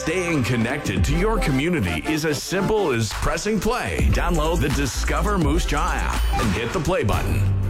Staying connected to your community is as simple as pressing play. Download the Discover Moose Jaw app and hit the play button.